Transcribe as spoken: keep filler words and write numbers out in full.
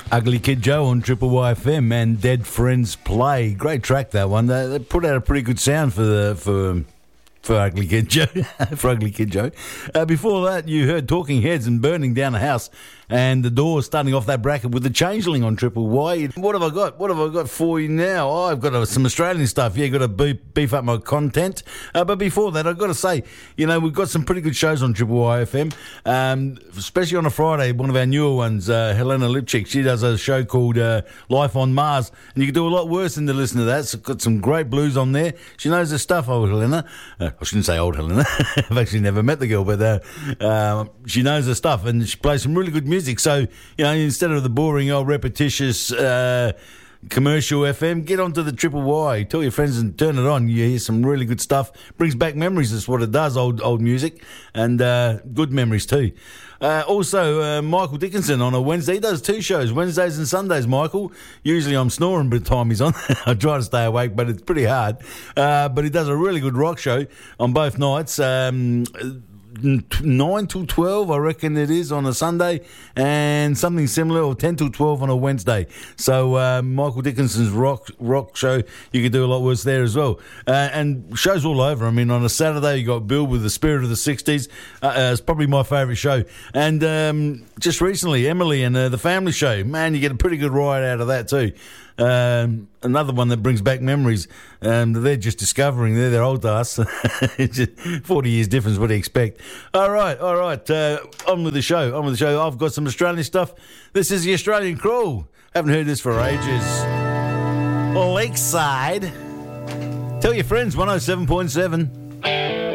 Ugly Kid Joe on Triple Y F M and Dead Friends Play. Great track, that one. They, they put out a pretty good sound for the for for Ugly Kid Joe. for Ugly Kid Joe. Uh, before that, you heard Talking Heads and Burning Down a House, and the Doors starting off that bracket with the Changeling on Triple Y. What have I got? What have I got for you now? Oh, I've got uh, some Australian stuff. Yeah, got to beef, beef up my content. Uh, but before that, I've got to say, you know, we've got some pretty good shows on Triple Y F M, um, especially on a Friday. One of our newer ones, uh, Helena Lipchick, she does a show called uh, Life on Mars, and you can do a lot worse than to listen to that. It's got some great blues on there. She knows her stuff, old Helena. Uh, I shouldn't say old Helena. I've actually never met the girl, but uh, uh, she knows her stuff, and she plays some really good music. So, you know, instead of the boring old repetitious uh, commercial F M, get onto the Triple Y. Tell your friends and turn it on. You hear some really good stuff. Brings back memories. That's what it does, old old music, and uh, good memories too. Uh, also, uh, Michael Dickinson on a Wednesday. He does two shows, Wednesdays and Sundays, Michael. Usually I'm snoring by the time he's on. I try to stay awake, but it's pretty hard. Uh, but he does a really good rock show on both nights. Um nine till twelve, I reckon it is, on a Sunday, and something similar, or ten till twelve on a Wednesday. So uh, Michael Dickinson's rock rock show, you could do a lot worse there as well. Uh, and shows all over. I mean, on a Saturday, you got Bill with the Spirit of the sixties. Uh, uh, it's probably my favourite show. And um, just recently, Emily and uh, the Family Show. Man, you get a pretty good ride out of that too. Um, another one that brings back memories. Um, they're just discovering. They're their old ass. It's just forty years difference. What do you expect? All right, all right. Uh, on with the show. On with the show. I've got some Australian stuff. This is the Australian Crawl. Haven't heard this for ages. Lakeside. Tell your friends. one oh seven point seven.